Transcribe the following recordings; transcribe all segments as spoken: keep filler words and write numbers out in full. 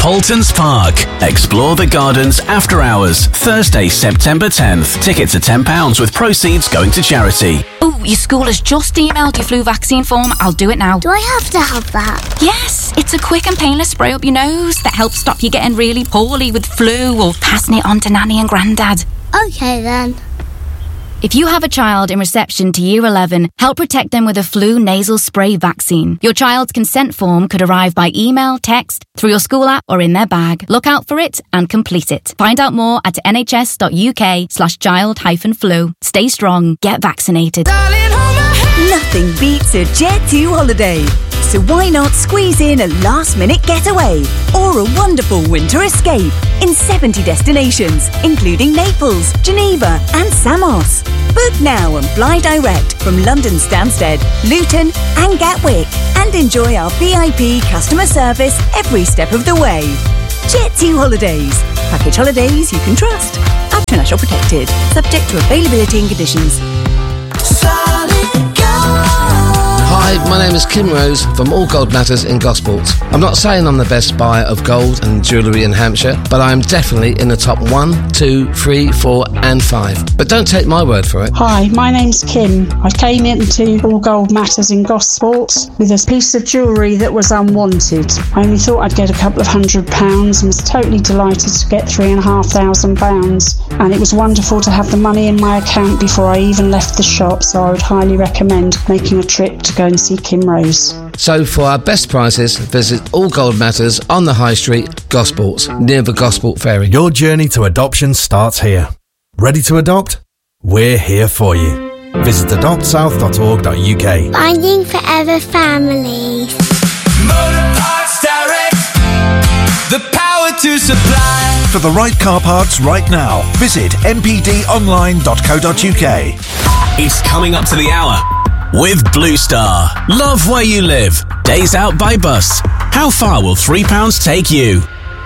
Paultons Park. Explore the gardens after hours, Thursday, September tenth. Tickets are ten pounds with proceeds going to charity. Oh, your school has just emailed your flu vaccine form. I'll do it now. Do I have to have that? Yes, it's a quick and painless spray up your nose that helps stop you getting really poorly with flu or passing it on to Nanny and Grandad. Okay then. If you have a child in reception to Year eleven, help protect them with a flu nasal spray vaccine. Your child's consent form could arrive by email, text, through your school app or in their bag. Look out for it and complete it. Find out more at nhs.uk slash child hyphen flu. Stay strong, get vaccinated. Nothing beats a Jet two holiday. So why not squeeze in a last-minute getaway or a wonderful winter escape in seventy destinations, including Naples, Geneva and Samos. Book now and fly direct from London Stansted, Luton and Gatwick and enjoy our V I P customer service every step of the way. Jet two Holidays. Package holidays you can trust. After National Protected. Subject to availability and conditions. Hi, my name is Kim Rose from All Gold Matters in Gosports. I'm not saying I'm the best buyer of gold and jewellery in Hampshire, but I am definitely in the top one, two, three, four and five. But don't take my word for it. Hi, my name's Kim. I came into All Gold Matters in Gosports with a piece of jewellery that was unwanted. I only thought I'd get a couple of hundred pounds and was totally delighted to get three and a half thousand pounds. And it was wonderful to have the money in my account before I even left the shop, so I would highly recommend making a trip to go and see Kim Rose. So for our best prices, visit All Gold Matters on the High Street, Gosports, near the Gosport Ferry. Your journey to adoption starts here. Ready to adopt? We're here for you. Visit adopt south dot org dot u k. Finding Forever Families. Motor Parts Direct, the power to supply. For the right car parts right now, visit n p d online dot co dot u k. It's coming up to the hour with Blue Star. Love where you live. Days out by bus. How far will three pounds take you?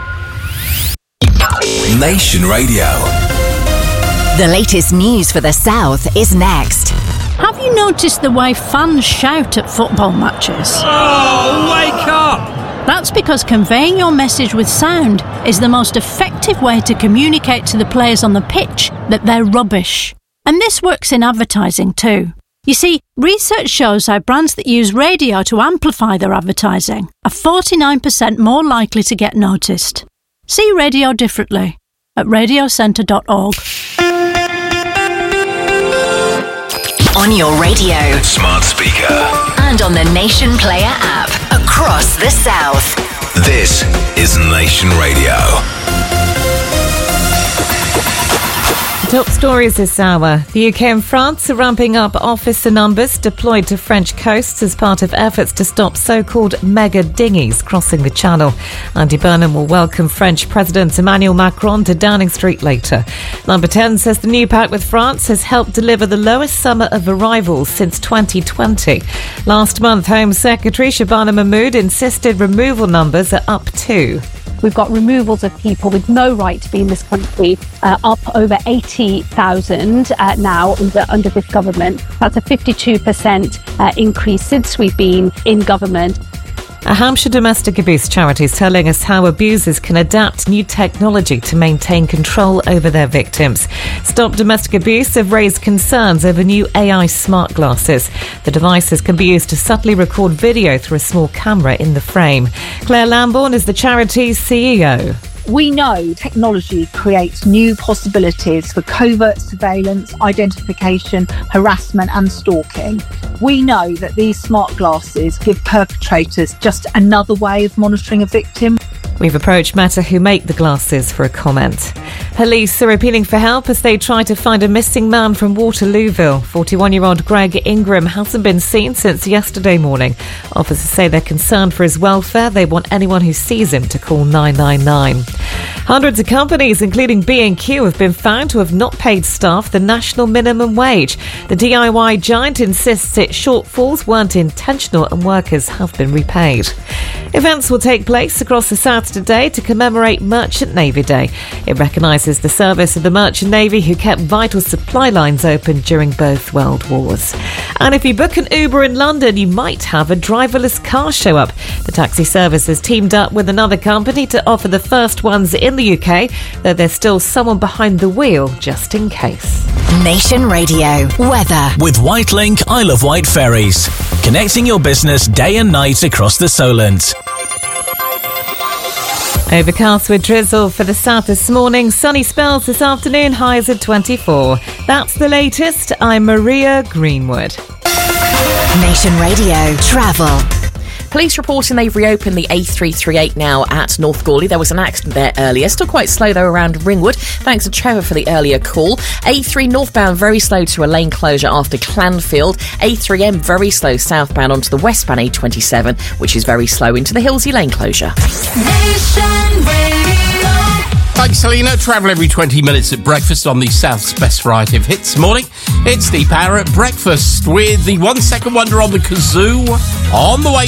Nation Radio. The latest news for the South is next. Have you noticed the way fans shout at football matches? Oh, wake up! That's because conveying your message with sound is the most effective way to communicate to the players on the pitch that they're rubbish. And this works in advertising too. You see, research shows how brands that use radio to amplify their advertising are forty-nine percent more likely to get noticed. See radio differently at radio centre dot org. On your radio, smart speaker, and on the Nation Player app across the South. This is Nation Radio. Top stories this hour. The U K and France are ramping up officer numbers deployed to French coasts as part of efforts to stop so-called mega dinghies crossing the Channel. Andy Burnham will welcome French President Emmanuel Macron to Downing Street later. Number ten says the new pact with France has helped deliver the lowest summer of arrivals since twenty twenty. Last month, Home Secretary Shabana Mahmood insisted removal numbers are up too. We've got removals of people with no right to be in this country uh, up over eighty thousand uh, now under, under this government. That's a fifty-two percent uh, increase since we've been in government. A Hampshire domestic abuse charity is telling us how abusers can adapt new technology to maintain control over their victims. Stop Domestic Abuse have raised concerns over new A I smart glasses. The devices can be used to subtly record video through a small camera in the frame. Claire Lambourne is the charity's C E O. We know technology creates new possibilities for covert surveillance, identification, harassment and stalking. We know that these smart glasses give perpetrators just another way of monitoring a victim. We've approached Meta, who make the glasses, for a comment. Police are appealing for help as they try to find a missing man from Waterlooville. forty-one-year-old Greg Ingram hasn't been seen since yesterday morning. Officers say they're concerned for his welfare. They want anyone who sees him to call nine nine nine. Hundreds of companies, including B and Q, have been found to have not paid staff the national minimum wage. The D I Y giant insists its shortfalls weren't intentional and workers have been repaid. Events will take place across the south today to commemorate Merchant Navy Day. It recognises the service of the Merchant Navy who kept vital supply lines open during both World Wars. And if you book an Uber in London, you might have a driverless car show up. The taxi service has teamed up with another company to offer the first ones in the U K, though there's still someone behind the wheel just in case. Nation Radio weather. With Whitelink Isle of Wight ferries, connecting your business day and night across the Solent. Overcast with drizzle for the south this morning. Sunny spells this afternoon, highs at twenty-four. That's the latest. I'm Maria Greenwood. Nation Radio travel. Police reporting they've reopened the A three thirty-eight now at North Gourley. There was an accident there earlier. Still quite slow, though, around Ringwood. Thanks to Trevor for the earlier call. A three northbound very slow to a lane closure after Clanfield. A three M very slow southbound onto the westbound A twenty-seven, which is very slow into the Hillsey lane closure. Nation Radio. Thanks, Selena. Travel every twenty minutes at breakfast on the South's best variety of hits. Morning, it's the Power at Breakfast with the one second wonder on the kazoo on the way.